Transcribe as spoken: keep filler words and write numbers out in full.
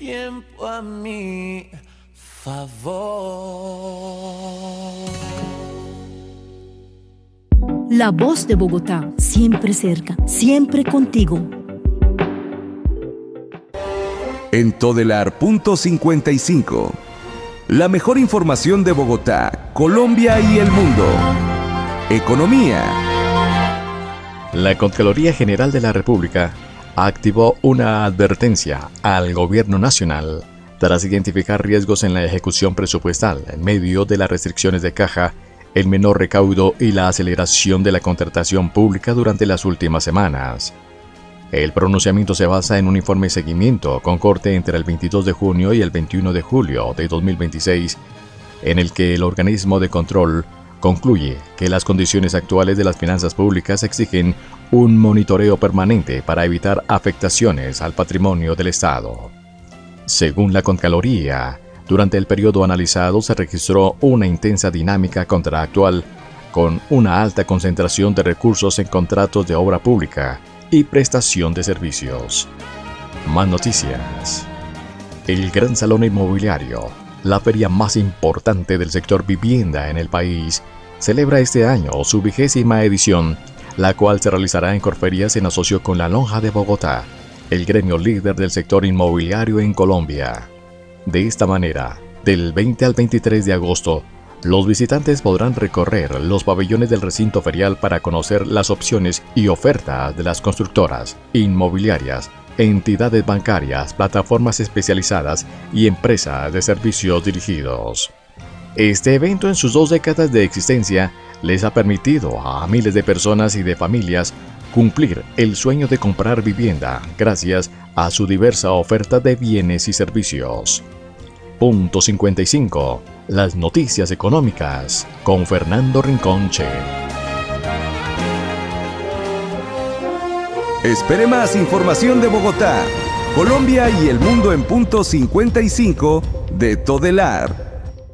tiempo a mi favor. La Voz de Bogotá, siempre cerca, siempre contigo. En Todelar punto cincuenta y cinco. La mejor información de Bogotá, Colombia y el mundo. Economía. La Contraloría General de la República activó una advertencia al Gobierno Nacional tras identificar riesgos en la ejecución presupuestal en medio de las restricciones de caja, el menor recaudo y la aceleración de la contratación pública durante las últimas semanas. El pronunciamiento se basa en un informe de seguimiento con corte entre el veintidós de junio y el veintiuno de julio de dos mil veintiséis, en el que el organismo de control concluye que las condiciones actuales de las finanzas públicas exigen un monitoreo permanente para evitar afectaciones al patrimonio del Estado. Según la Contraloría, durante el periodo analizado se registró una intensa dinámica contractual con una alta concentración de recursos en contratos de obra pública y prestación de servicios. Más noticias. El Gran Salón Inmobiliario, la feria más importante del sector vivienda en el país, celebra este año su vigésima edición, la cual se realizará en Corferias en asocio con la Lonja de Bogotá, el gremio líder del sector inmobiliario en Colombia. De esta manera, del veinte al veintitrés de agosto, los visitantes podrán recorrer los pabellones del recinto ferial para conocer las opciones y ofertas de las constructoras, inmobiliarias, entidades bancarias, plataformas especializadas y empresas de servicios dirigidos. Este evento, en sus dos décadas de existencia, les ha permitido a miles de personas y de familias cumplir el sueño de comprar vivienda gracias a su diversa oferta de bienes y servicios. Punto cincuenta y cinco. Las noticias económicas con Fernando Rinconche. Espere más información de Bogotá, Colombia y el mundo en punto cincuenta y cinco de Todelar.